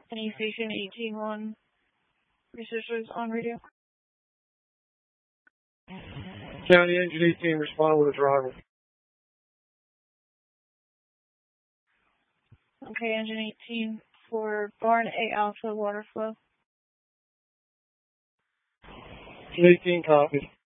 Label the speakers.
Speaker 1: Any station 18-1, researchers on radio.
Speaker 2: County Engine 18, respond with a driver.
Speaker 1: Okay, Engine 18 for Barn A Alpha water flow.
Speaker 2: Engine 18 copies.